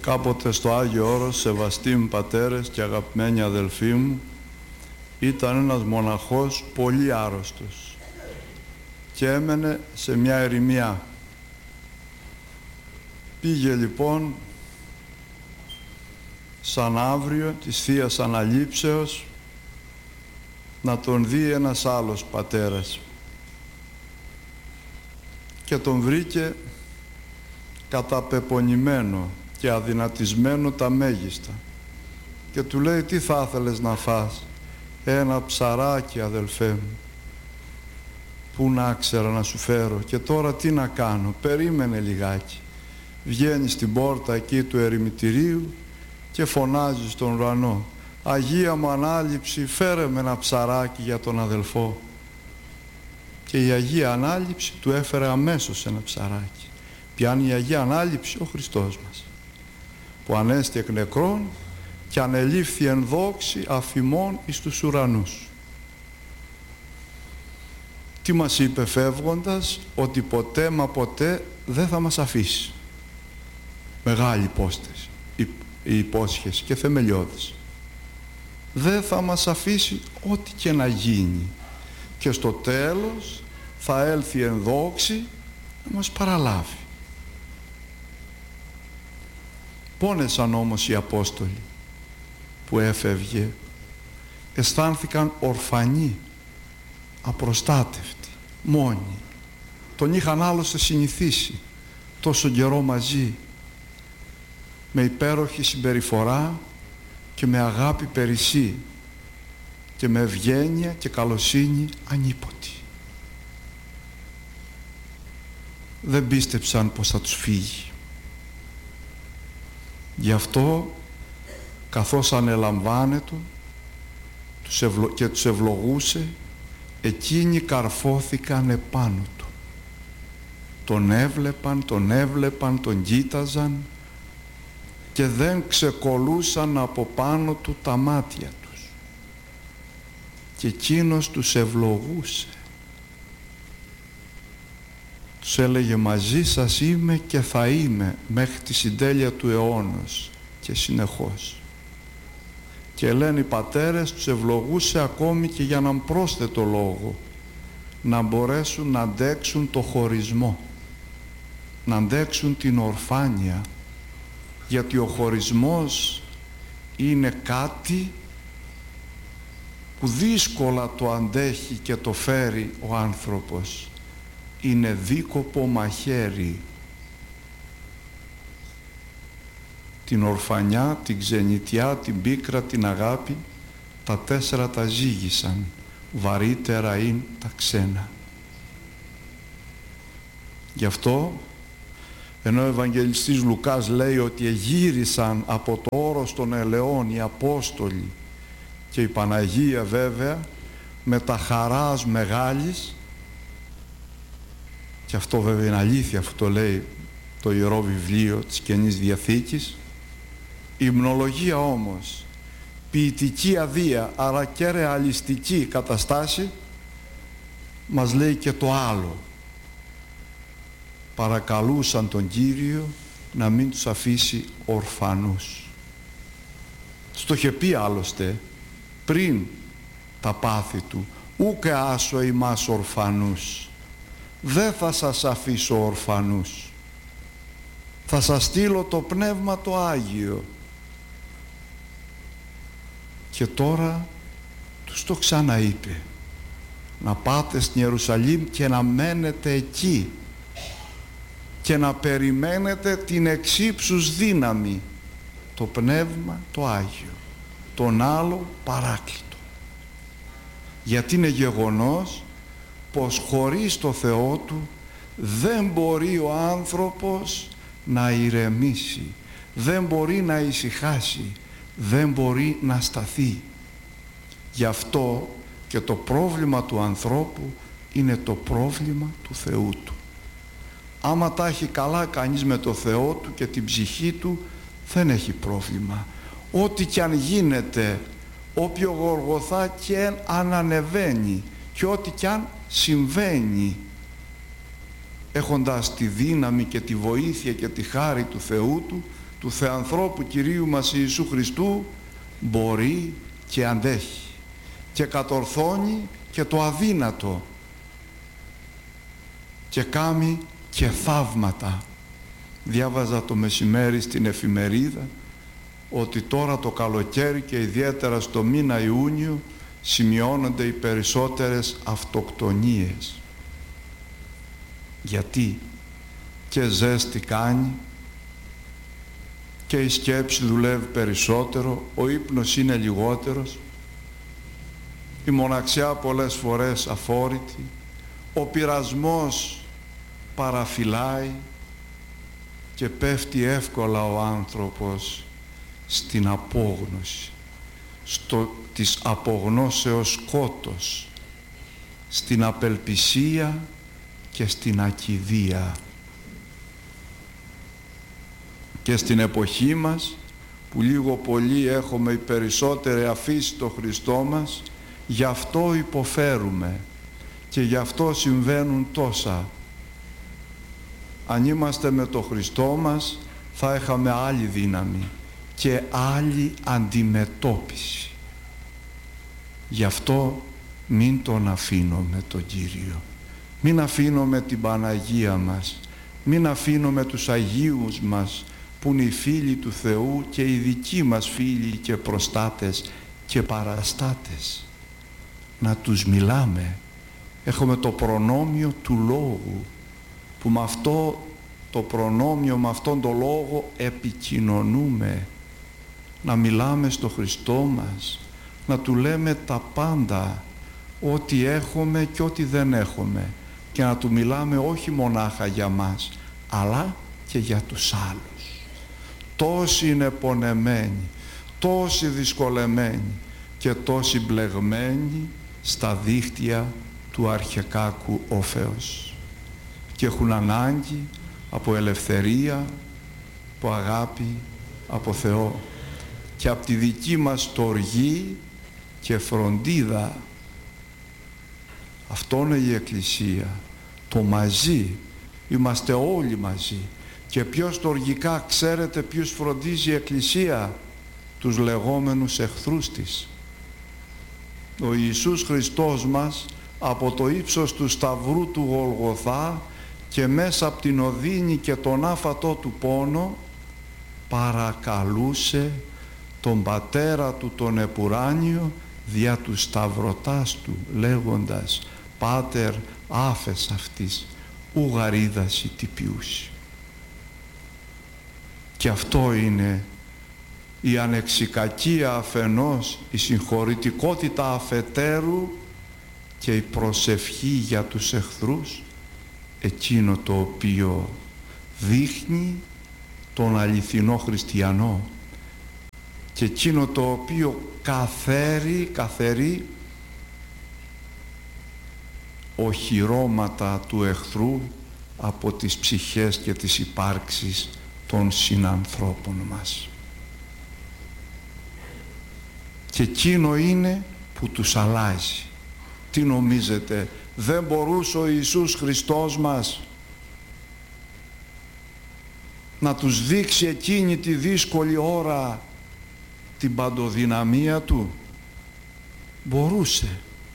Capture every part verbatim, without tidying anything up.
Κάποτε στο Άγιο Όρος, σεβαστοί μου πατέρες και αγαπημένοι αδελφοί μου, ήταν ένας μοναχός πολύ άρρωστος και έμενε σε μια ερημιά. Πήγε λοιπόν σαν αύριο της Θείας Αναλήψεως να τον δει ένας άλλος πατέρας και τον βρήκε καταπεπονημένο και αδυνατισμένο τα μέγιστα και του λέει: τι θα ήθελες να φας? Ένα ψαράκι, αδελφέ μου. Πού να ξέρα να σου φέρω? Και τώρα τι να κάνω? Περίμενε λιγάκι. Βγαίνει στην πόρτα εκεί του ερημητηρίου και φωνάζει στον ουρανό: Αγία μου Ανάληψη, φέρε με ένα ψαράκι για τον αδελφό. Και η Αγία Ανάληψη του έφερε αμέσως ένα ψαράκι. Πιάνει η Αγία Ανάληψη ο Χριστός μας, που ανέστη εκ νεκρών και ανελήφθη εν δόξη αφημών εις τους ουρανούς. Τι μας είπε φεύγοντας? Ότι ποτέ μα ποτέ δεν θα μας αφήσει. Μεγάλη υπόσταση, η υπόσχεση και θεμελιώδης. Δεν θα μας αφήσει ό,τι και να γίνει. Και στο τέλος θα έλθει εν δόξη να μας παραλάβει. Πόνεσαν όμως οι Απόστολοι που έφευγε. Αισθάνθηκαν ορφανοί, απροστάτευτοι, μόνοι. Τον είχαν άλλωστε συνηθίσει τόσο καιρό μαζί, με υπέροχη συμπεριφορά και με αγάπη περισσή και με ευγένεια και καλοσύνη ανίποτη. Δεν πίστεψαν πως θα τους φύγει. Γι' αυτό, καθώς ανελαμβάνετο τους ευλο... και τους ευλογούσε, εκείνοι καρφώθηκαν επάνω του. Τον έβλεπαν, τον έβλεπαν, τον κοίταζαν και δεν ξεκολούσαν από πάνω του τα μάτια τους. Και εκείνος τους ευλογούσε. Τους έλεγε: μαζί σας είμαι και θα είμαι μέχρι τη συντέλεια του αιώνος και συνεχώς. Και λένε οι πατέρες, τους ευλογούσε ακόμη και για έναν πρόσθετο λόγο, να μπορέσουν να αντέξουν το χωρισμό, να αντέξουν την ορφάνεια, γιατί ο χωρισμός είναι κάτι που δύσκολα το αντέχει και το φέρει ο άνθρωπος. Είναι δίκοπο μαχαίρι. Την ορφανιά, την ξενιτιά, την πίκρα, την αγάπη, τα τέσσερα τα ζήγησαν. Βαρύτερα είναι τα ξένα. Γι' αυτό, ενώ ο Ευαγγελιστής Λουκάς λέει ότι εγύρισαν από το όρος των ελαιών οι Απόστολοι και η Παναγία βέβαια με τα χαράς μεγάλης, και αυτό βέβαια είναι αλήθεια, αυτό το λέει το Ιερό Βιβλίο της Καινής Διαθήκης. Η υμνολογία όμως, ποιητική αδεία, άρα και ρεαλιστική καταστάση, μας λέει και το άλλο. Παρακαλούσαν τον Κύριο να μην τους αφήσει ορφανούς. Στο είχε πει άλλωστε πριν τα πάθη του: ούκε άσο ημάς ορφανούς, δεν θα σας αφήσω ορφανούς, θα σας στείλω το Πνεύμα το Άγιο. Και τώρα τους το ξαναείπε, να πάτε στην Ιερουσαλήμ και να μένετε εκεί και να περιμένετε την εξύψους δύναμη, το Πνεύμα το Άγιο, τον άλλο Παράκλητο. Γιατί είναι γεγονός πως χωρίς το Θεό του δεν μπορεί ο άνθρωπος να ηρεμήσει, δεν μπορεί να ησυχάσει, δεν μπορεί να σταθεί. Γι' αυτό και το πρόβλημα του ανθρώπου είναι το πρόβλημα του Θεού του. Άμα τα έχει καλά κανείς με το Θεό του και την ψυχή του, δεν έχει πρόβλημα. Ό,τι κι αν γίνεται, όποιο γοργοθά και αν ανεβαίνει και ό,τι κι αν συμβαίνει, έχοντας τη δύναμη και τη βοήθεια και τη χάρη του Θεού του, του Θεανθρώπου Κυρίου μας Ιησού Χριστού μπορεί και αντέχει και κατορθώνει και το αδύνατο και κάνει και θαύματα. Διάβαζα το μεσημέρι στην εφημερίδα ότι τώρα το καλοκαίρι και ιδιαίτερα στο μήνα Ιούνιο σημειώνονται οι περισσότερες αυτοκτονίες. Γιατί? Και ζέστη κάνει και η σκέψη δουλεύει περισσότερο, ο ύπνος είναι λιγότερος, η μοναξιά πολλές φορές αφόρητη, ο πειρασμός παραφυλάει και πέφτει εύκολα ο άνθρωπος στην απόγνωση, στο της απογνώσεως σκότος, στην απελπισία και στην ακηδία. Και στην εποχή μας που λίγο πολύ έχουμε οι περισσότεροι αφήσει το Χριστό μας, γι' αυτό υποφέρουμε και γι' αυτό συμβαίνουν τόσα. Αν είμαστε με το Χριστό μας θα είχαμε άλλη δύναμη και άλλη αντιμετώπιση. Γι' αυτό μην τον αφήνουμε τον Κύριο, μην αφήνουμε την Παναγία μας, μην αφήνουμε τους Αγίους μας που είναι οι φίλοι του Θεού και οι δικοί μας φίλοι και προστάτες και παραστάτες. Να τους μιλάμε. Έχουμε το προνόμιο του λόγου που με αυτό το προνόμιο, με αυτόν τον λόγο επικοινωνούμε. Να μιλάμε στο Χριστό μας, να Του λέμε τα πάντα, ό,τι έχουμε και ό,τι δεν έχουμε, και να Του μιλάμε όχι μονάχα για μας αλλά και για τους άλλους. Τόσοι είναι πονεμένοι, τόσοι δυσκολεμένοι και τόσοι μπλεγμένοι στα δίχτυα του αρχεκάκου όφεως και έχουν ανάγκη από ελευθερία, από αγάπη, από Θεό και από τη δική μας στοργή και φροντίδα. Αυτό είναι η Εκκλησία, το μαζί. Είμαστε όλοι μαζί. Και πιο στοργικά ξέρετε ποιους φροντίζει η Εκκλησία? Τους λεγόμενους εχθρούς της. Ο Ιησούς Χριστός μας από το ύψος του Σταυρού του Γολγοθά και μέσα από την οδύνη και τον άφατο του πόνο παρακαλούσε τον Πατέρα του τον Επουράνιο δια του σταυρωτάς του λέγοντας «Πάτερ άφες αυτής ου γαρίδαση τυπιούσι». Και αυτό είναι η ανεξικακία αφενός, η συγχωρητικότητα αφετέρου και η προσευχή για τους εχθρούς, εκείνο το οποίο δείχνει τον αληθινό χριστιανό και εκείνο το οποίο καθαίρει, καθαιρεί οχυρώματα του εχθρού από τις ψυχές και τις υπάρξεις των συνανθρώπων μας. Και εκείνο είναι που τους αλλάζει. Τι νομίζετε, δεν μπορούσε ο Ιησούς Χριστός μας να τους δείξει εκείνη τη δύσκολη ώρα την παντοδυναμία Του? Μπορούσε,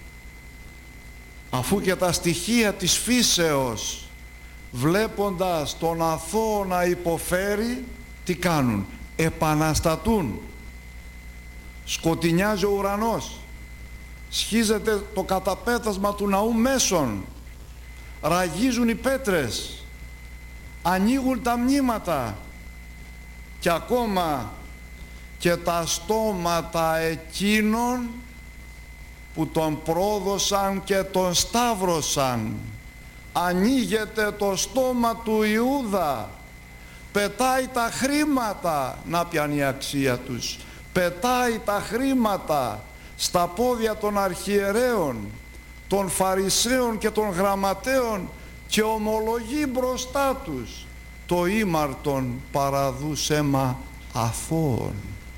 αφού και τα στοιχεία της φύσεως βλέποντας τον αθώο να υποφέρει, τι κάνουν? Επαναστατούν. Σκοτεινιάζει ο ουρανός, σχίζεται το καταπέτασμα του ναού μέσων, ραγίζουν οι πέτρες, ανοίγουν τα μνήματα και ακόμα και τα στόματα εκείνων που τον πρόδωσαν και τον σταύρωσαν. Ανοίγεται το στόμα του Ιούδα, πετάει τα χρήματα, να πιάνει η αξία τους, πετάει τα χρήματα στα πόδια των αρχιερέων, των Φαρισαίων και των γραμματέων και ομολογεί μπροστά τους το ήμαρτον παραδούς αίμα αθώων.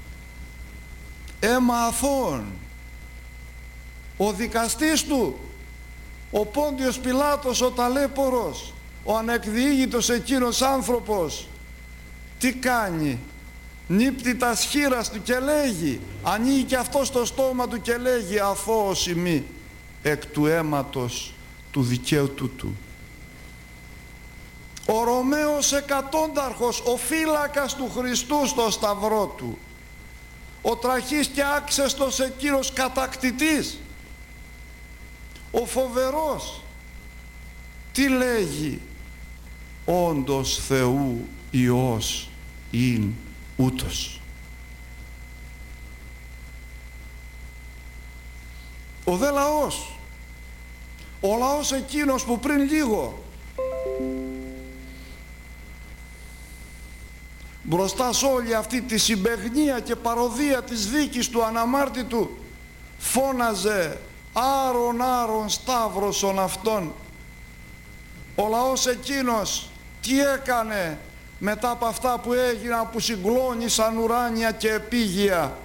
Αίμα αθώων. Ο δικαστής του, ο Πόντιος Πιλάτος, ο ταλέπορος, ο ανεκδιήγητος εκείνος άνθρωπος, τι κάνει? νύπτει τα σχήρας του και λέγει, ανοίγει και αυτό στο στόμα του και λέγει, αθώος ημί εκ του αίματος του δικαίου τούτου. Ο Ρωμαίος εκατόνταρχος, ο φύλακας του Χριστού στο σταυρό του, ο τραχής και άξεστος εκείνος κατακτητής, ο φοβερός, τι λέγει? Όντως Θεού Υιός ειν ούτως. Ο δε λαός, ο λαός εκείνος που πριν λίγο μπροστά σε όλη αυτή τη συμπαιγνία και παροδία της δίκης του αναμάρτητου φώναζε άρον άρον σταύρωσον αυτόν, ο λαός εκείνος τι έκανε μετά από αυτά που έγιναν, που συγκλώνησαν ουράνια και επίγεια?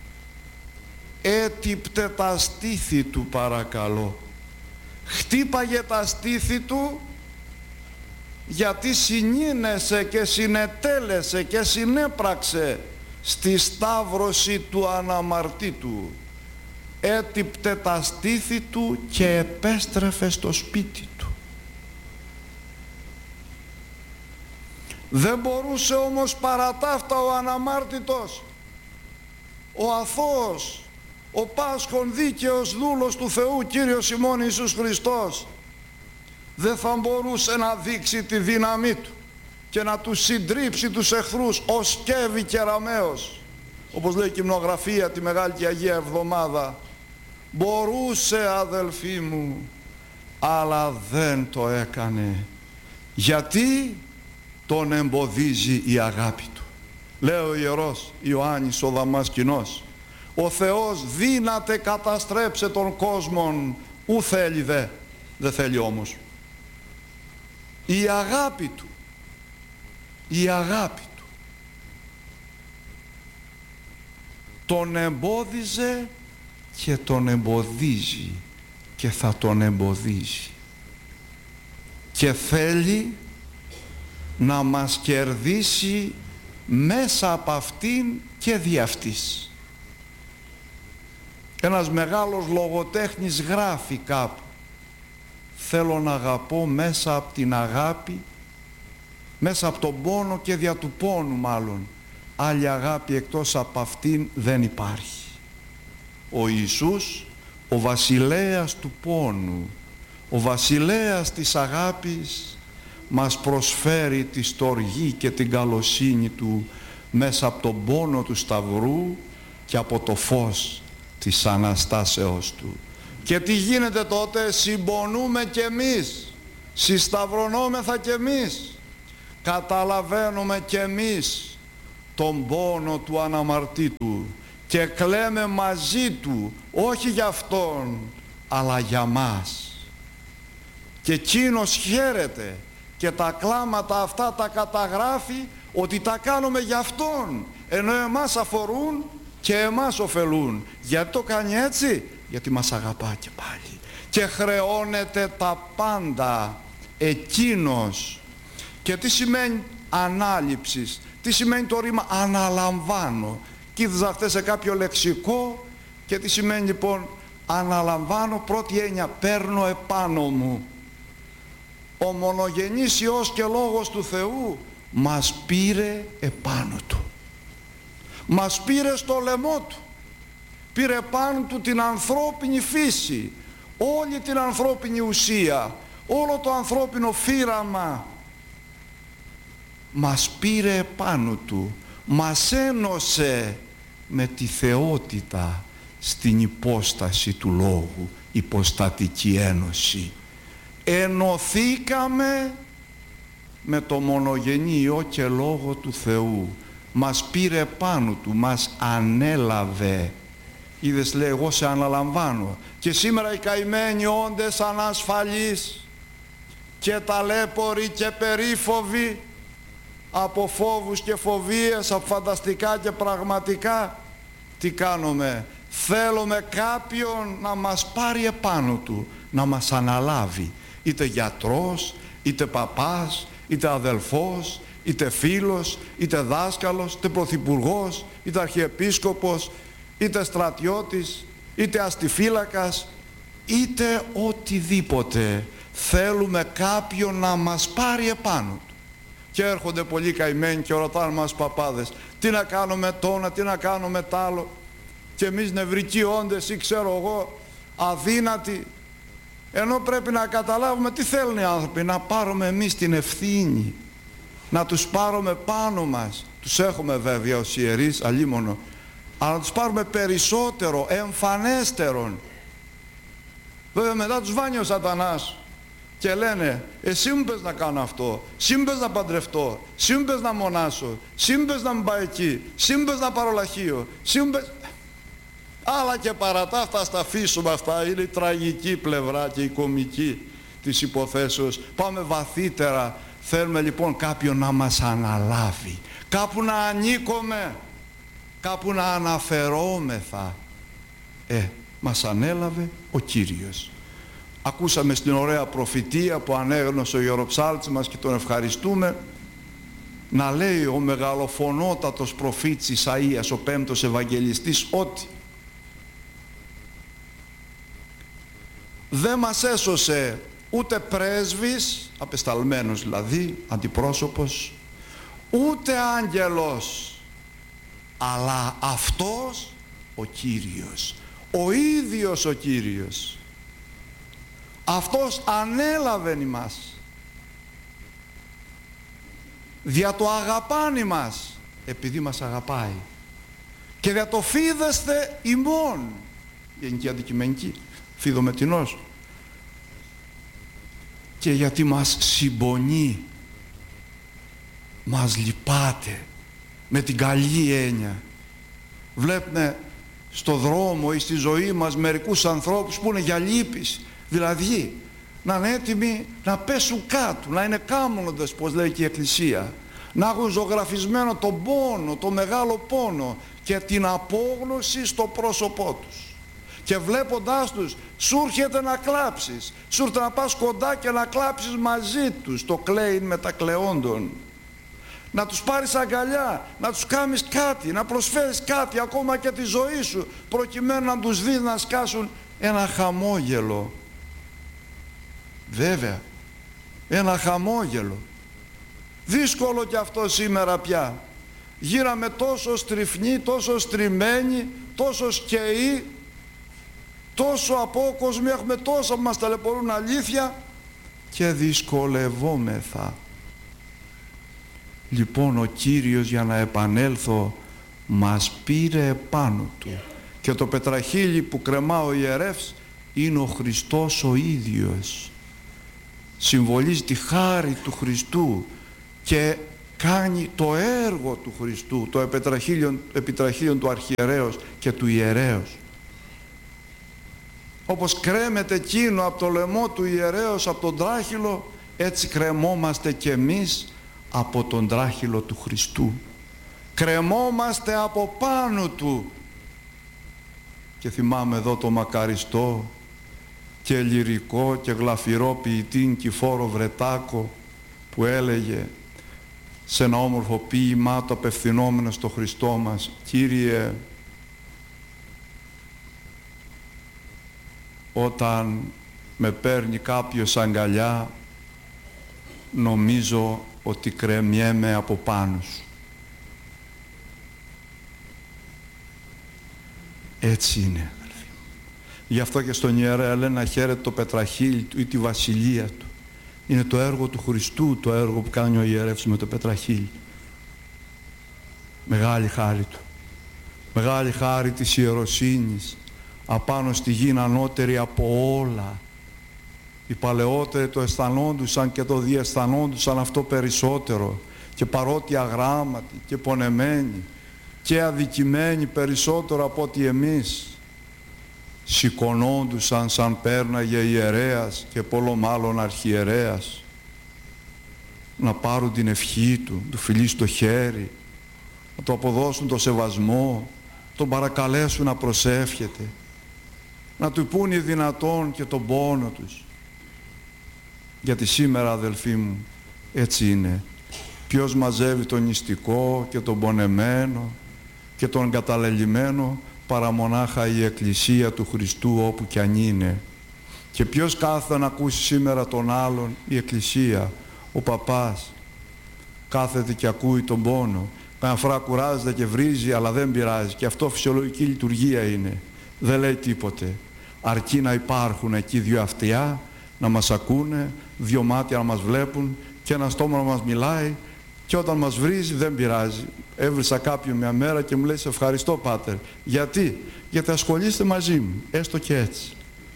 Έτυπτε τα στήθη του, παρακαλώ, χτύπαγε τα στήθη του, γιατί συνήνεσε και συνετέλεσε και συνέπραξε στη σταύρωση του αναμαρτήτου. Έτυπτε τα στήθη του και επέστρεφε στο σπίτι του. Δεν μπορούσε όμως παρά ταύτα ο αναμάρτητος, ο αθώος, ο πάσχων δίκαιος δούλος του Θεού Κύριος ημών Ιησούς Χριστός, δεν θα μπορούσε να δείξει τη δύναμή του και να τους συντρίψει τους εχθρούς ως σκεύη και ραμαίος, όπως λέει η Κυμνογραφία τη Μεγάλη και Αγία Εβδομάδα. Μπορούσε, αδελφοί μου, αλλά δεν το έκανε. Γιατί? Τον εμποδίζει η αγάπη του. Λέει ο Ιερός Ιωάννης ο Δαμασκηνός, ο Θεός δύναται καταστρέψε τον κόσμον, ου θέλει δε, δεν θέλει όμως. Η αγάπη του, η αγάπη του τον εμπόδιζε και τον εμποδίζει και θα τον εμποδίζει και θέλει να μας κερδίσει μέσα από αυτήν και δι' αυτής. Ένας μεγάλος λογοτέχνης γράφει κάπου, θέλω να αγαπώ μέσα από την αγάπη, μέσα από τον πόνο και δια του πόνου μάλλον. Άλλη αγάπη εκτός από αυτήν δεν υπάρχει. Ο Ιησούς, ο βασιλέας του πόνου, ο βασιλέας της αγάπης, μας προσφέρει τη στοργή και την καλοσύνη του μέσα από τον πόνο του Σταυρού και από το φως της Αναστάσεως του. Και τι γίνεται τότε? Συμπονούμε κι εμείς, συσταυρωνόμεθα κι εμείς, καταλαβαίνουμε κι εμείς τον πόνο του αναμαρτήτου και κλαίμε μαζί του, όχι για αυτόν αλλά για μας. Και εκείνος χαίρεται και τα κλάματα αυτά τα καταγράφει ότι τα κάνουμε για αυτόν, ενώ εμάς αφορούν και εμάς ωφελούν. Γιατί το κάνει έτσι? Γιατί μας αγαπά και πάλι και χρεώνεται τα πάντα εκείνος. Και τι σημαίνει ανάληψης? Τι σημαίνει το ρήμα αναλαμβάνω? Κοίταζα χτες σε κάποιο λεξικό και τι σημαίνει λοιπόν αναλαμβάνω? Πρώτη έννοια, παίρνω επάνω μου. Ο μονογενής Υιός και Λόγος του Θεού μας πήρε επάνω του, μας πήρε στο λαιμό του, πήρε πάνω του την ανθρώπινη φύση, όλη την ανθρώπινη ουσία, όλο το ανθρώπινο φύραμα μας πήρε επάνω του, μας ένωσε με τη θεότητα στην υπόσταση του Λόγου, υποστατική ένωση. Ενωθήκαμε με το μονογενή Υιό και Λόγο του Θεού, μας πήρε πάνω του, μας ανέλαβε. Είδες, λέει, εγώ σε αναλαμβάνω. Και σήμερα οι καημένοι όντες ανασφαλείς και ταλέποροι και περίφοβοι από φόβους και φοβίες, από φανταστικά και πραγματικά, τι κάνουμε? Θέλουμε κάποιον να μας πάρει επάνω του, να μας αναλάβει, είτε γιατρός, είτε παπάς, είτε αδελφός, είτε φίλος, είτε δάσκαλος, είτε πρωθυπουργός, είτε αρχιεπίσκοπος, είτε στρατιώτης, είτε αστιφύλακας, είτε οτιδήποτε. Θέλουμε κάποιον να μας πάρει επάνω του. Και έρχονται πολλοί καημένοι και ρωτάνε μας παπάδες, τι να κάνουμε τόνα, τι να κάνουμε τ' άλλο. Και εμείς νευρικοί όντες ή ξέρω εγώ αδύνατοι, ενώ πρέπει να καταλάβουμε τι θέλουν οι άνθρωποι, να πάρουμε εμείς την ευθύνη, να τους πάρουμε πάνω μας. Τους έχουμε βέβαια ως ιερείς, αλίμονο, αλλά να τους πάρουμε περισσότερο, εμφανέστερον. Βέβαια μετά τους βάνει ο σατανάς και λένε, εσύ μου πες να κάνω αυτό, εσύ μου πες να παντρευτώ, εσύ μου πες να μονάσω, εσύ μου πες να μην πάω εκεί, εσύ μου πες να πάρω λαχείο, εσύ μου πες... Αλλά και παρά τα αυτά, στα αφήσουμε αυτά, είναι η τραγική πλευρά και η κομική της υποθέσεως. Πάμε βαθύτερα. Θέλουμε λοιπόν κάποιον να μας αναλάβει, κάπου να ανήκουμε, κάπου να αναφερόμεθα. Ε, μας ανέλαβε ο Κύριος. Ακούσαμε στην ωραία προφητεία που ανέγνωσε ο ιεροψάλτης μας και τον ευχαριστούμε, να λέει ο μεγαλοφωνότατος προφήτης Ισαΐας, ο πέμπτος Ευαγγελιστής, ότι δεν μας έσωσε ούτε πρέσβης, απεσταλμένος δηλαδή, αντιπρόσωπος, ούτε άγγελος, αλλά αυτός ο Κύριος, ο ίδιος ο Κύριος. Αυτός ανέλαβεν ημάς, δια το αγαπάνει μας, επειδή μας αγαπάει, και δια το φίδεστε ημών, γενική αντικειμενική, φιδομετινός, και γιατί μας συμπονεί, μας λυπάται, με την καλή έννοια. Βλέπουμε στο δρόμο ή στη ζωή μας μερικούς ανθρώπους που είναι για λύπης, δηλαδή να είναι έτοιμοι να πέσουν κάτω, να είναι κάμνοντες, πως λέει και η Εκκλησία, να έχουν ζωγραφισμένο τον πόνο, τον μεγάλο πόνο και την απόγνωση στο πρόσωπό τους. Και βλέποντάς τους, σου έρχεται να κλάψεις, σου έρχεται να πας κοντά και να κλάψεις μαζί τους, το κλαίν μετακλαιόντων. Να τους πάρεις αγκαλιά, να τους κάνεις κάτι, να προσφέρεις κάτι, ακόμα και τη ζωή σου, προκειμένου να τους δεις να σκάσουν ένα χαμόγελο. Βέβαια, ένα χαμόγελο. Δύσκολο κι αυτό σήμερα πια. Γύραμε τόσο στριφνοί, τόσο στριμμένοι, τόσο σκαιοί, τόσο απόκοσμοι, έχουμε τόσα που μας ταλαιπωρούν αλήθεια και δυσκολευόμεθα. Λοιπόν, ο Κύριος, για να επανέλθω, μας πήρε επάνω του, και το πετραχύλι που κρεμά ο ιερεύς είναι ο Χριστός ο ίδιος. Συμβολίζει τη χάρη του Χριστού και κάνει το έργο του Χριστού, το επιτραχύλιον, επιτραχύλιον του αρχιερέως και του ιερέως. Όπως κρέμεται εκείνο από το λαιμό του ιερέως, από τον τράχυλο, έτσι κρεμόμαστε κι εμείς από τον τράχυλο του Χριστού. Κρεμόμαστε από πάνω του. Και θυμάμαι εδώ το μακαριστό και λυρικό και γλαφυρό ποιητή Νικηφόρο Βρετάκο, που έλεγε σε ένα όμορφο ποίημά του απευθυνόμενο στο Χριστό μας, Κύριε, όταν με παίρνει κάποιος αγκαλιά, νομίζω ότι κρεμιέμαι από πάνω σου. Έτσι είναι, αδελφοί μου. Γι' αυτό και στον ιερέα λένε να χαίρεται το πετραχύλι του ή τη βασιλεία του. Είναι το έργο του Χριστού, το έργο που κάνει ο ιερεύς με το πετραχύλι. Μεγάλη χάρη του. Μεγάλη χάρη της ιεροσύνης. Απάνω στη γη είναι ανώτερη από όλα. Οι παλαιότεροι το αισθανόντουσαν και το διαισθανόντουσαν αυτό περισσότερο, και παρότι αγράμματοι και πονεμένοι και αδικημένοι περισσότερο από ότι εμείς, σηκωνόντουσαν σαν πέρναγε ιερέας και πολλό μάλλον αρχιερέας, να πάρουν την ευχή του, του φιλί στο χέρι, να του αποδώσουν το σεβασμό, τον παρακαλέσουν να προσεύχεται, να του πούν οι δυνατόν και τον πόνο τους. Γιατί σήμερα, αδελφοί μου, έτσι είναι. Ποιος μαζεύει τον νηστικό και τον πονεμένο και τον καταλελειμμένο παρά μονάχα η Εκκλησία του Χριστού όπου κι αν είναι. Και ποιος κάθεται να ακούσει σήμερα τον άλλον? Η Εκκλησία, ο παπάς. Κάθεται και ακούει τον πόνο. Καμιά φορά κουράζεται και βρίζει, αλλά δεν πειράζει. Και αυτό φυσιολογική λειτουργία είναι. Δεν λέει τίποτε. Αρκεί να υπάρχουν εκεί δύο αυτιά, να μας ακούνε, δύο μάτια να μας βλέπουν και ένα στόμα να μας μιλάει, και όταν μας βρίζει δεν πειράζει. Έβρισα κάποιον μια μέρα και μου λέει: σε ευχαριστώ, Πάτερ. Γιατί? Γιατί ασχολείστε μαζί μου, έστω και έτσι.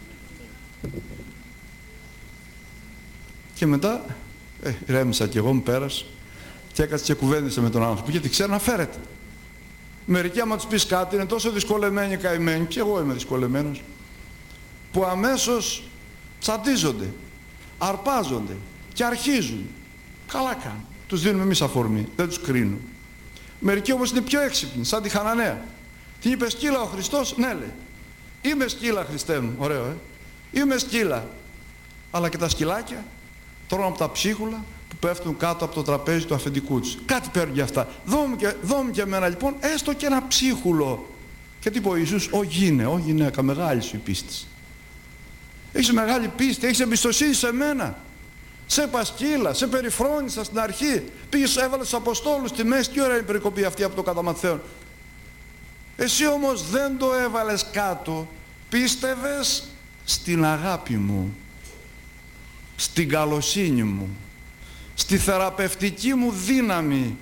Και μετά ε, ρέμισα κι εγώ, μου πέρασε και έκατσε και κουβέντισε με τον άνθρωπο, γιατί ξέρει να φέρεται. Μερικοί άμα τους πεις κάτι είναι τόσο δυσκολεμένοι καημένοι, και εγώ είμαι δυσκολεμένος, που αμέσως τσαντίζονται, αρπάζονται και αρχίζουν. Καλά κάνουν. Τους δίνουμε εμείς αφορμή, δεν τους κρίνουμε. Μερικοί όμως είναι πιο έξυπνοι, σαν τη Χαναναία. Τι είπε σκύλα ο Χριστός? Ναι, λέει. Είμαι σκύλα, Χριστέ μου. Ωραίο, ε. Είμαι σκύλα. Αλλά και τα σκυλάκια τρώνε από τα ψίχουλα που πέφτουν κάτω από το τραπέζι του αφεντικού τους. Κάτι παίρνουν για αυτά. Δώμου και, δώμου και εμένα λοιπόν έστω και ένα ψίχουλο. Και τι είπε ο Ιησούς? Ω γίνε, ω γυναίκα, μεγάλη σου η πίστη. Έχεις μεγάλη πίστη, έχεις εμπιστοσύνη σε μένα. Σε πασκύλα, σε περιφρόνησα στην αρχή. Πήγες, έβαλες τους Αποστόλους στη μέση. Τι ώρα είναι η περικοπή αυτή από το κατά Ματθαίον? Εσύ όμως δεν το έβαλες κάτω. Πίστευες στην αγάπη μου, στην καλοσύνη μου, στη θεραπευτική μου δύναμη,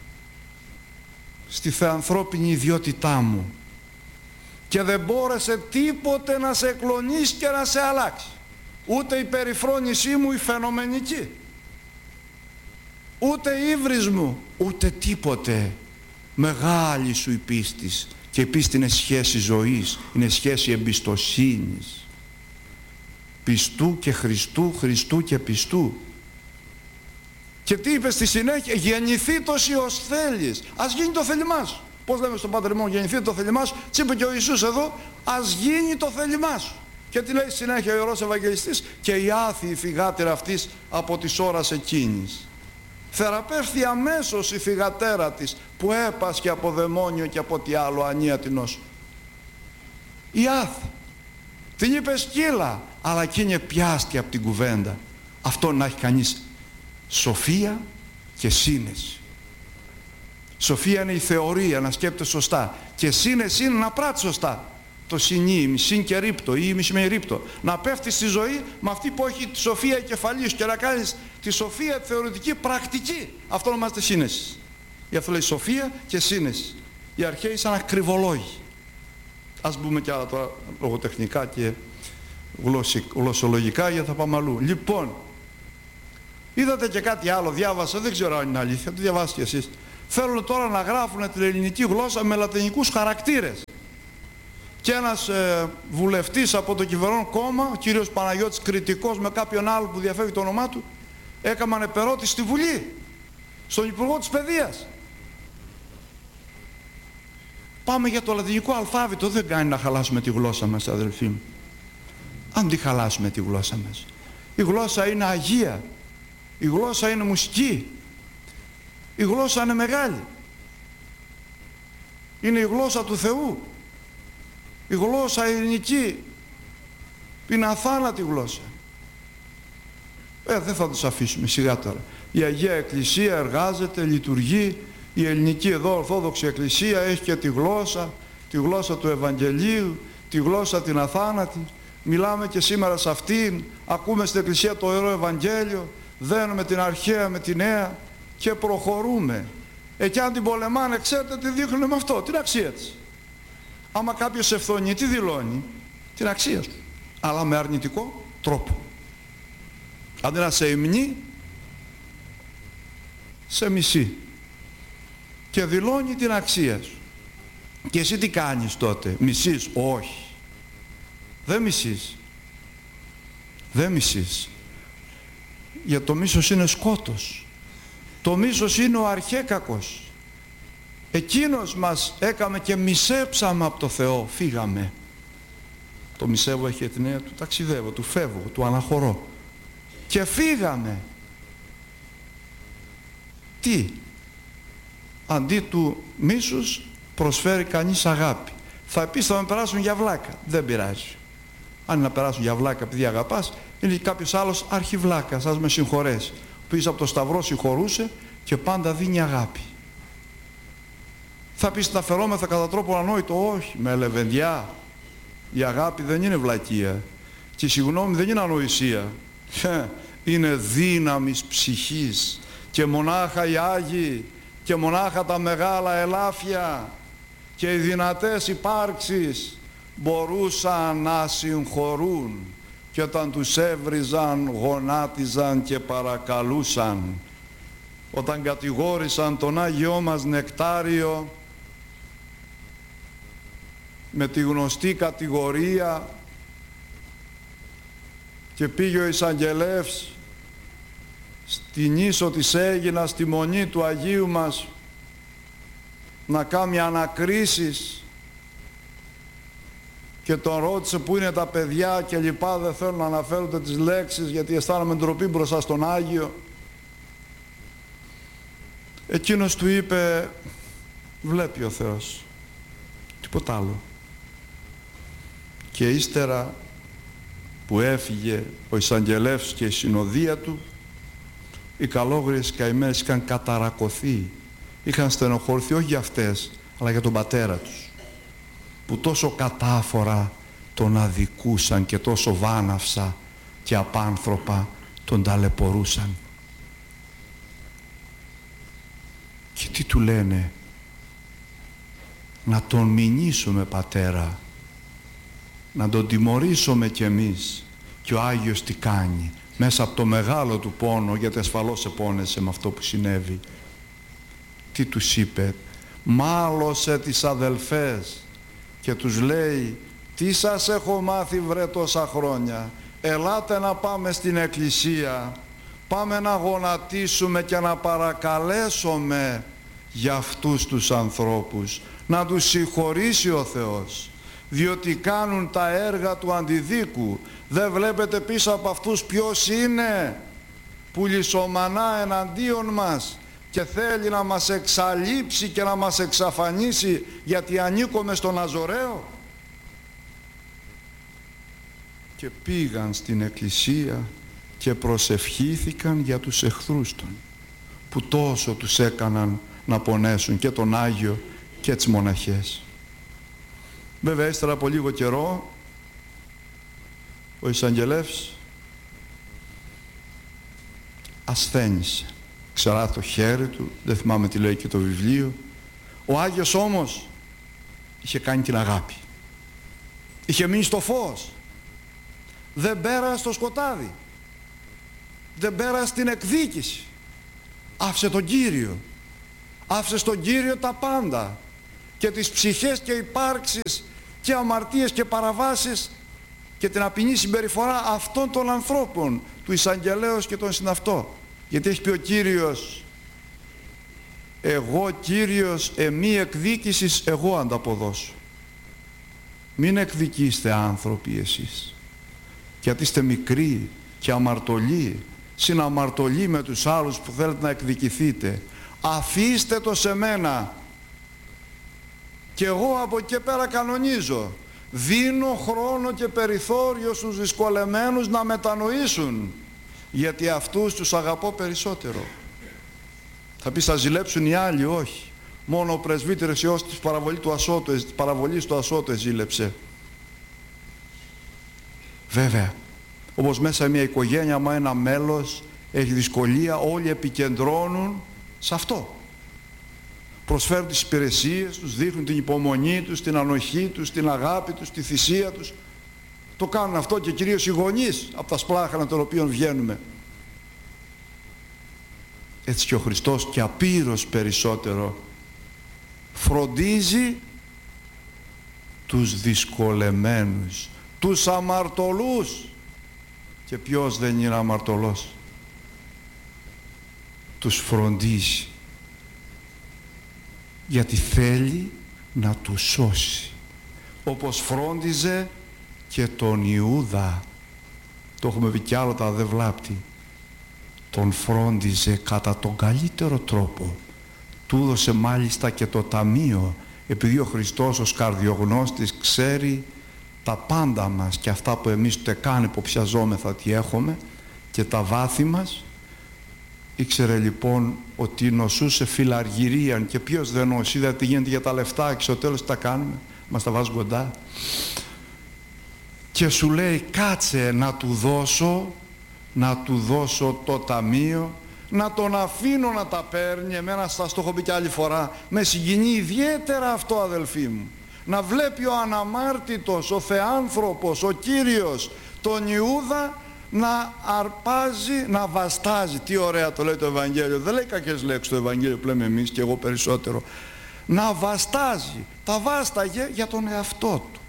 στη θεανθρώπινη ιδιότητά μου, και δεν μπόρεσε τίποτε να σε εκλονίσει και να σε αλλάξει. Ούτε η περιφρόνησή μου η φαινομενική, ούτε η ύβρις μου, ούτε τίποτε. Μεγάλη σου η πίστη. Και η πίστη είναι σχέση ζωής, είναι σχέση εμπιστοσύνης. Πιστού και Χριστού, Χριστού και πιστού. Και τι είπε στη συνέχεια? Γεννηθεί το ως θέλεις. Ας γίνει το θέλημά σου. Πώς λέμε στον Πάτερ ημών, γεννηθεί το θέλημά σου? Τι είπε και ο Ιησούς εδώ? Ας γίνει το θέλημά σου. Και τι λέει συνέχεια ο Ιερός Ευαγγελιστής? Και η άθιη φυγάτερα αυτής από της ώρας εκείνης. Θεραπεύθη αμέσως η φυγατέρα της που έπασχε από δαιμόνιο και από τι άλλο ανία την νόσο. Η άθη. Την είπε σκύλα, αλλά εκείνη πιάστηκε από την κουβέντα. Αυτό να έχει κανείς σοφία και σύνεση. Σοφία είναι η θεωρία, να σκέπτεται σωστά, και σύνεση είναι να πράττει σωστά. Το συνήμι, συν και ρίπτο, ή ήμις με ρίπτο. Να πέφτει στη ζωή με αυτή που έχει τη σοφία κεφαλής και να κάνεις τη σοφία τη θεωρητική πρακτική. Αυτό ονομάζεται σύνεση. Γι' αυτό λέει σοφία και σύνεση. Οι αρχαίοι σαν ακριβολόγοι. Ας μπούμε κι άλλα τώρα λογοτεχνικά και γλωσσολογικά, γιατί θα πάμε αλλού. Λοιπόν, είδατε και κάτι άλλο, διάβασα, δεν ξέρω αν είναι αλήθεια, το διαβάσετε κι εσείς. Θέλουν τώρα να γράφουν την ελληνική γλώσσα με λατινικούς χαρακτήρες. Και ένας ε, βουλευτής από το κυβερνών κόμμα, ο κύριος Παναγιώτης Κρητικός, με κάποιον άλλο που διαφεύγει το όνομά του, έκαναν επερώτηση στη Βουλή, στον Υπουργό της Παιδείας. Πάμε για το λατινικό αλφάβητο, δεν κάνει να χαλάσουμε τη γλώσσα μας, αδελφοί μου. Αν τη χαλάσουμε τη γλώσσα μας. Η γλώσσα είναι αγία, η γλώσσα είναι μουσική, η γλώσσα είναι μεγάλη. Είναι η γλώσσα του Θεού. Η γλώσσα ελληνική είναι αθάνατη γλώσσα. Ε, δεν θα τους αφήσουμε σιγά τώρα. Η Αγία Εκκλησία εργάζεται, λειτουργεί. Η ελληνική εδώ Ορθόδοξη Εκκλησία έχει και τη γλώσσα, τη γλώσσα του Ευαγγελίου, τη γλώσσα την αθάνατη. Μιλάμε και σήμερα σε αυτήν, ακούμε στην Εκκλησία το Ιερό Ευαγγέλιο, δένουμε την αρχαία με τη νέα και προχωρούμε. Εκεί αν την πολεμάνε, ξέρετε τι δείχνουν με αυτό, την αξία της. Άμα κάποιος ευθονεί, τι δηλώνει? Την αξία του, αλλά με αρνητικό τρόπο. Αντί να σε υμνεί, σε μισεί και δηλώνει την αξία σου. Και εσύ τι κάνεις τότε? Μισείς? Όχι, δεν μισείς, δεν μισείς, γιατί το μίσος είναι σκότος. Το μίσος είναι ο αρχέκακος. Εκείνος μας έκαμε και μισέψαμε από το Θεό, φύγαμε. Το μισεύω έχει την έννοια του ταξιδεύω, του φεύγω, του αναχωρώ. Και φύγαμε. Τι? Αντί του μίσους προσφέρει κανείς αγάπη. Θα πεις θα με περάσουν για βλάκα. Δεν πειράζει. Αν να περάσουν για βλάκα επειδή αγαπάς, είναι και κάποιος άλλος αρχιβλάκας, ας με συγχωρέσει. Πίσω από το σταυρό συγχωρούσε και πάντα δίνει αγάπη. Θα πεις να φερόμεθα κατά τρόπο ανόητο. Όχι, με λεβεντιά. Η αγάπη δεν είναι βλακεία. Και η συγγνώμη δεν είναι ανοησία. Είναι δύναμης ψυχής. Και μονάχα οι Άγιοι και μονάχα τα μεγάλα ελάφια και οι δυνατές υπάρξεις μπορούσαν να συγχωρούν, και όταν τους έβριζαν γονάτιζαν και παρακαλούσαν. Όταν κατηγόρησαν τον Άγιό μας Νεκτάριο με τη γνωστή κατηγορία και πήγε ο εισαγγελεύς στην ίσο της Αίγινας, στη μονή του Αγίου μας, να κάνει ανακρίσεις και τον ρώτησε πού είναι τα παιδιά και λοιπά, δεν θέλω να αναφέρονται τις λέξεις γιατί αισθάνομαι ντροπή μπροστά στον Άγιο. Εκείνος του είπε, βλέπει ο Θεός, τίποτα άλλο. Και ύστερα που έφυγε ο εισαγγελεύς και η συνοδεία του, οι καλόγριες καημένες είχαν καταρακωθεί, είχαν στενοχωρηθεί όχι για αυτές αλλά για τον πατέρα τους, που τόσο κατάφορα τον αδικούσαν και τόσο βάναυσα και απάνθρωπα τον ταλαιπωρούσαν. Και τι του λένε? Να τον μηνύσουμε, πατέρα, να τον τιμωρήσουμε κι εμείς. Και ο Άγιος τι κάνει? Μέσα από το μεγάλο του πόνο, γιατί ασφαλώς επώνεσε με αυτό που συνέβη, τι τους είπε? Μάλωσε τις αδελφές και τους λέει, τι σας έχω μάθει βρε τόσα χρόνια, ελάτε να πάμε στην εκκλησία, πάμε να γονατίσουμε και να παρακαλέσουμε για αυτούς τους ανθρώπους, να τους συγχωρήσει ο Θεός, διότι κάνουν τα έργα του αντιδίκου. Δεν βλέπετε πίσω από αυτούς ποιος είναι που λυσομανά εναντίον μας και θέλει να μας εξαλείψει και να μας εξαφανίσει γιατί ανήκουμε στον Αζωραίο? Και πήγαν στην εκκλησία και προσευχήθηκαν για τους εχθρούς των, που τόσο τους έκαναν να πονέσουν, και τον Άγιο και τις μοναχές. Βέβαια ύστερα από λίγο καιρό ο εισαγγελεύς ασθένησε, ξερά το χέρι του, δεν θυμάμαι τι λέει και το βιβλίο. Ο Άγιος όμως είχε κάνει την αγάπη, είχε μείνει στο φως, δεν πέρασε στο σκοτάδι, δεν πέρασε την εκδίκηση, άφησε τον Κύριο, άφησε στον Κύριο τα πάντα, και τις ψυχές και υπάρξεις και αμαρτίες και παραβάσεις και την απεινή συμπεριφορά αυτών των ανθρώπων, του εισαγγελέως και των συναυτό. Γιατί έχει πει ο Κύριος, εγώ Κύριος εμή εκδίκησης εγώ ανταποδώσω. Μην εκδικήστε άνθρωποι εσείς, γιατί είστε μικροί και αμαρτωλοί, συναμαρτωλοί με τους άλλους που θέλετε να εκδικηθείτε. Αφήστε το σε μένα και εγώ από εκεί πέρα κανονίζω. Δίνω χρόνο και περιθώριο στους δυσκολεμένους να μετανοήσουν, γιατί αυτούς τους αγαπώ περισσότερο. Θα πεις θα ζηλέψουν οι άλλοι? Όχι. Μόνο ο πρεσβύτερος Υιός της παραβολής του Ασώτου, παραβολής του Ασώτου ζήλεψε. Βέβαια, όπως μέσα μια οικογένεια, άμα ένα μέλος έχει δυσκολία, όλοι επικεντρώνουν σε αυτό. Προσφέρουν τις υπηρεσίες τους, δείχνουν την υπομονή τους, την ανοχή τους, την αγάπη τους, τη θυσία τους. Το κάνουν αυτό και κυρίως οι γονείς από τα σπλάχανα των οποίων βγαίνουμε. Έτσι και ο Χριστός και απείρως περισσότερο φροντίζει τους δυσκολεμένους, τους αμαρτωλούς. Και ποιος δεν είναι αμαρτωλός? Τους φροντίζει, γιατί θέλει να τους σώσει, όπως φρόντιζε και τον Ιούδα. Το έχουμε πει κι άλλο, τα δεν βλάπτει. τον φρόντιζε κατά τον καλύτερο τρόπο. Του έδωσε μάλιστα και το ταμείο, επειδή ο Χριστός ως καρδιογνώστης ξέρει τα πάντα μας και αυτά που εμείς ούτε καν υποψιαζόμεθα ότι έχουμε και τα βάθη μας. Ήξερε λοιπόν ότι νοσούσε φιλαργυρίαν, και ποιος δεν νοσεί, είδατε τι γίνεται για τα λεφτά και στο τέλος τι τα κάνουμε, μας τα βάζουν κοντά. Και σου λέει κάτσε να του δώσω, να του δώσω το ταμείο, να τον αφήνω να τα παίρνει. Εμένα σας το έχω πει και άλλη φορά, με συγκινεί ιδιαίτερα αυτό, αδελφοί μου, να βλέπει ο αναμάρτητος, ο θεάνθρωπος, ο Κύριος τον Ιούδα να αρπάζει, να βαστάζει. Τι ωραία το λέει το Ευαγγέλιο, δεν λέει κακές λέξεις το Ευαγγέλιο που λέμε εμείς και εγώ περισσότερο. Να βαστάζει, τα βάσταγε για τον εαυτό του.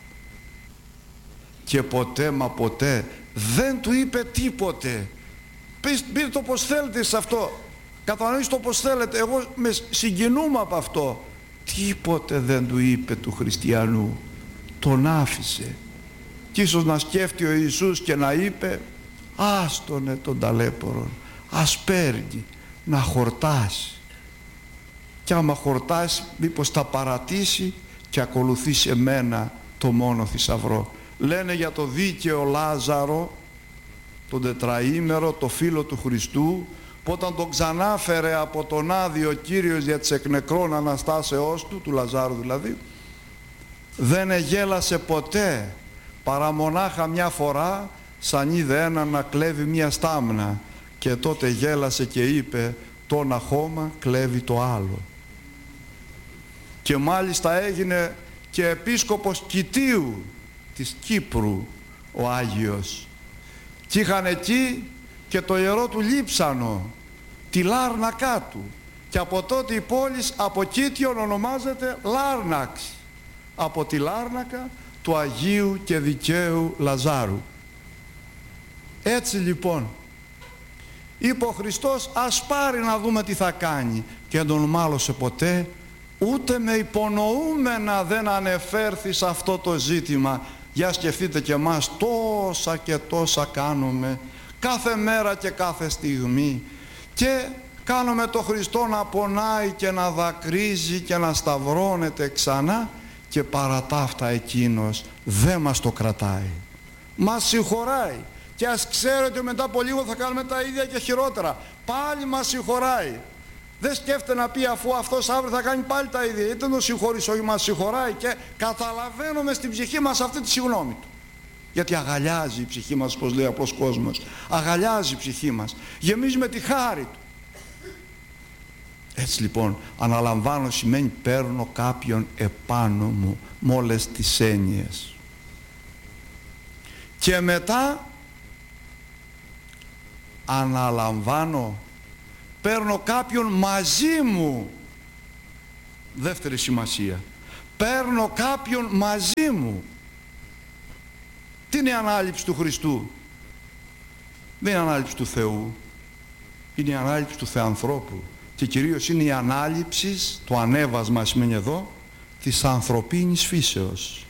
Και ποτέ μα ποτέ δεν του είπε τίποτε. Πείτε το πως θέλετε σε αυτό, κατανοήστε το πως θέλετε, εγώ με συγκινούμε από αυτό. Τίποτε δεν του είπε του χριστιανού, τον άφησε. Και ίσως να σκέφτει ο Ιησούς και να είπε άστονε τον ταλέπορον, ας παίρνει να χορτάσει, και άμα χορτάσει μήπως τα παρατήσει και ακολουθήσει εμένα το μόνο θησαυρό. Λένε για το δίκαιο Λάζαρο, τον τετραήμερο, το φίλο του Χριστού, που όταν τον ξανάφερε από τον Άδη ο Κύριος για τις εκ νεκρών αναστάσεώς του, του Λαζάρου δηλαδή, δεν εγέλασε ποτέ, παρά μονάχα μια φορά, σαν είδε ένα να κλέβει μια στάμνα, και τότε γέλασε και είπε το ένα χώμα κλέβει το άλλο. Και μάλιστα έγινε και επίσκοπος Κιτίου της Κύπρου ο Άγιος, και είχαν εκεί και το ιερό του Λείψανο, τη Λάρνακά του, και από τότε η πόλη από Κίτιον ονομάζεται Λάρναξ, από τη Λάρνακα του Αγίου και Δικαίου Λαζάρου. Έτσι λοιπόν είπε ο Χριστός, ας πάρει να δούμε τι θα κάνει, και δεν τον μάλωσε ποτέ, ούτε με υπονοούμενα δεν ανεφέρθη σε αυτό το ζήτημα. Για σκεφτείτε και εμάς, τόσα και τόσα κάνουμε κάθε μέρα και κάθε στιγμή, και κάνουμε το Χριστό να πονάει και να δακρύζει και να σταυρώνεται ξανά, και παρά τα αυτά εκείνος δεν μας το κρατάει, μας συγχωράει, και ας ξέρετε μετά από λίγο θα κάνουμε τα ίδια και χειρότερα, πάλι μας συγχωράει. Δεν σκέφτεται να πει αφού αυτός αύριο θα κάνει πάλι τα ίδια, είτε τον συγχωρείς, όχι, μας συγχωράει, και καταλαβαίνουμε στην ψυχή μας αυτή τη συγγνώμη του. Γιατί αγαλιάζει η ψυχή μας, όπως λέει ο απλός κόσμος, αγαλιάζει η ψυχή μας, γεμίζει με τη χάρη του. Έτσι λοιπόν, αναλαμβάνω σημαίνει παίρνω κάποιον επάνω μου, με όλες τις έννοιες. Και μετά αναλαμβάνω, παίρνω κάποιον μαζί μου. Δεύτερη σημασία, παίρνω κάποιον μαζί μου. Τι είναι η ανάληψη του Χριστού? Δεν είναι η ανάληψη του Θεού, είναι η ανάληψη του Θεανθρώπου, και κυρίως είναι η ανάληψη, το ανέβασμα σημαίνει εδώ, της ανθρωπίνης φύσεως.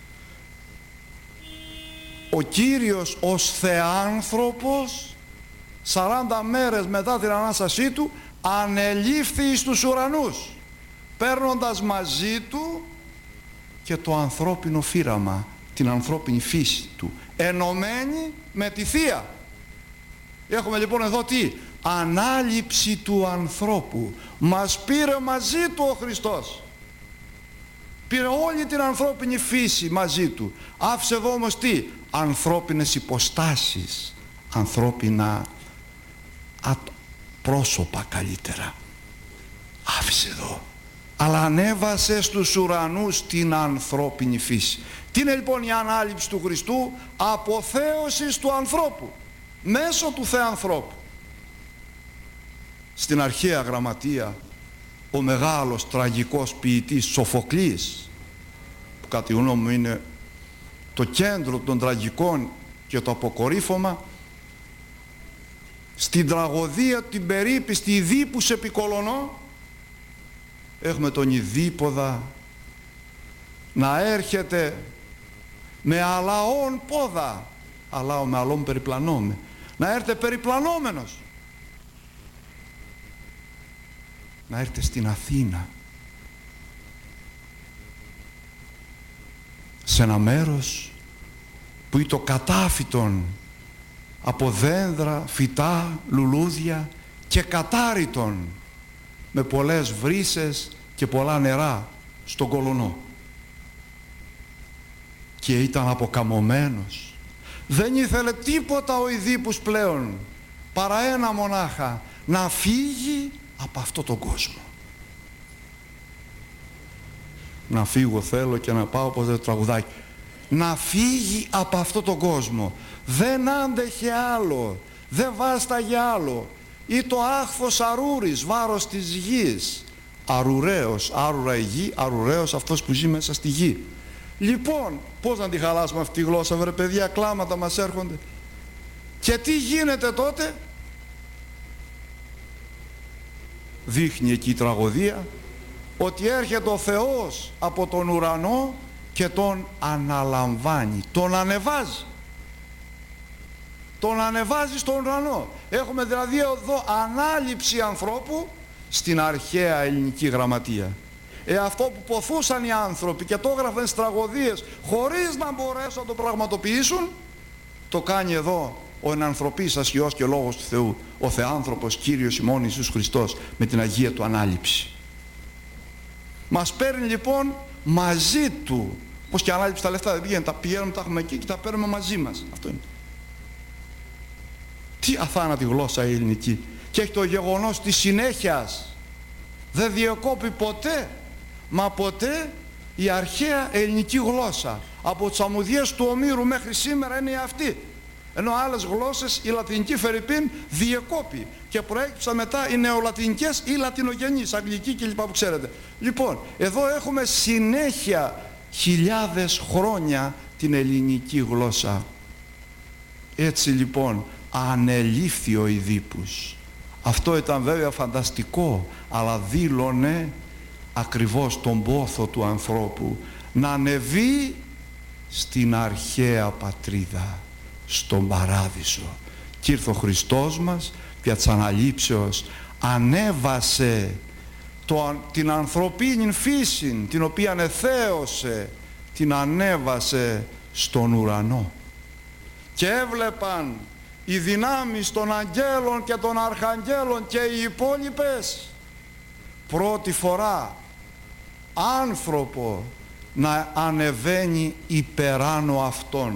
Ο Κύριος ως Θεάνθρωπος σαράντα μέρες μετά την Ανάστασή του ανελήφθη εις τους ουρανούς, παίρνοντας μαζί του και το ανθρώπινο φύραμα, την ανθρώπινη φύση του, ενωμένη με τη Θεία. Έχουμε λοιπόν εδώ τι? Ανάληψη του ανθρώπου. Μας πήρε μαζί του ο Χριστός, πήρε όλη την ανθρώπινη φύση μαζί του. Άφησε εδώ όμως τι? Ανθρώπινες υποστάσεις, ανθρώπινα α, πρόσωπα καλύτερα. Άφησε εδώ, αλλά ανέβασε στους ουρανούς την ανθρώπινη φύση. Τι είναι λοιπόν η ανάληψη του Χριστού? Αποθέωσης του ανθρώπου μέσω του Θεανθρώπου. Στην αρχαία γραμματεία ο μεγάλος τραγικός ποιητής Σοφοκλής, που κατά τη γνώμη μου είναι το κέντρο των τραγικών και το αποκορύφωμα, στην τραγωδία την περίπιστη Ιδίπους Επικολωνό, έχουμε τον Ιδίποδα να έρχεται με αλαών πόδα, αλάω με αλών περιπλανώμε, να έρθει περιπλανόμενος να έρθετε στην Αθήνα, σε ένα μέρος που είναι το κατάφυτον από δέντρα, φυτά, λουλούδια και κατάριτον με πολλές βρύσες και πολλά νερά στον Κολονό. Και ήταν αποκαμωμένος. Δεν ήθελε τίποτα ο Ιδίππους πλέον παρά ένα μονάχα, να φύγει από αυτό τον κόσμο. Να φύγω θέλω και να πάω όπως το τραγουδάκι. Να φύγει από αυτό τον κόσμο. Δεν άντεχε άλλο, δεν βάσταγε άλλο. Ή το άχθος αρούρης, βάρος της γης. Αρουραίος, άρουρα η γη, αρουραίος αυτός που ζει μέσα στη γη. Λοιπόν, πώς να τη χαλάσουμε αυτή τη γλώσσα, βρε παιδιά, κλάματα μας έρχονται. Και τι γίνεται τότε? Δείχνει εκεί η τραγωδία ότι έρχεται ο Θεός από τον ουρανό και τον αναλαμβάνει, τον ανεβάζει. Τον ανεβάζει στον ουρανό. Έχουμε δηλαδή εδώ ανάληψη ανθρώπου στην αρχαία ελληνική γραμματεία. Ε, αυτό που ποθούσαν οι άνθρωποι και το έγραφαν στις τραγωδίες χωρίς να μπορέσουν να το πραγματοποιήσουν, το κάνει εδώ ο ενανθρωπής ασχιός και λόγος του Θεού, ο Θεάνθρωπος Κύριος ημών Ιησούς Χριστός, με την Αγία Του Ανάληψη. Μας παίρνει λοιπόν μαζί Του, πως και ανάληψη τα λεφτά δεν πηγαίνουν, τα πηγαίνουμε, τα έχουμε εκεί και τα παίρνουμε μαζί μας. Αυτό είναι. Τι αθάνατη γλώσσα η ελληνική. Και έχει το γεγονός της συνέχειας. Δεν διακόπει ποτέ, μα ποτέ, η αρχαία ελληνική γλώσσα. Από τις αμμουδιές του Ομήρου μέχρι σήμερα είναι αυτή. Ενώ άλλες γλώσσες, η λατινική φερρυπίν, διεκόπη και προέκυψαν μετά οι νεολατινικές ή λατινογενείς, αγγλική κλπ. Που ξέρετε. Λοιπόν, εδώ έχουμε συνέχεια χιλιάδες χρόνια την ελληνική γλώσσα. Έτσι λοιπόν ανελήφθη ο Ιδίππους. Αυτό ήταν βέβαια φανταστικό, αλλά δήλωνε ακριβώς τον πόθο του ανθρώπου να ανεβεί στην αρχαία πατρίδα, στον παράδεισο. Και ήρθε ο Χριστός μας δια της αναλήψεως, ανέβασε το, την ανθρωπίνη φύση, την οποία εθέωσε, την ανέβασε στον ουρανό. Και έβλεπαν οι δυνάμεις των αγγέλων και των αρχαγγέλων και οι υπόλοιπες πρώτη φορά άνθρωπο να ανεβαίνει υπεράνω αυτών,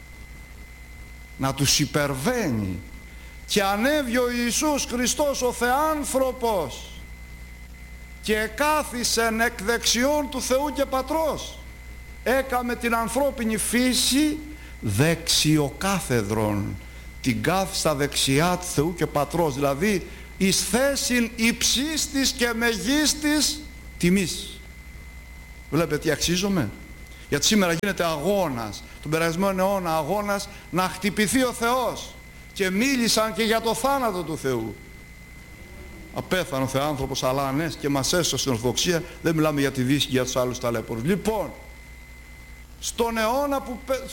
να τους υπερβαίνει. Και ανέβη ο Ιησούς Χριστός ο Θεάνθρωπος και κάθισεν εκ δεξιών του Θεού και Πατρός, έκαμε την ανθρώπινη φύση δεξιοκάθεδρον, την κάθει στα δεξιά του Θεού και Πατρός, δηλαδή εις θέσιν υψίστης και μεγίστης τιμής. Βλέπετε τι αξίζομαι? Γιατί σήμερα γίνεται αγώνας, τον περασμένο αιώνα αγώνας να χτυπηθεί ο Θεός, και μίλησαν και για το θάνατο του Θεού. Απέθανε ο Θεάνθρωπος, αλλά ανέστη και μας έσωσε στην Ορθοδοξία. Δεν μιλάμε για τη Δύση και για τους άλλους ταλέπορους. Λοιπόν, στον αιώνα που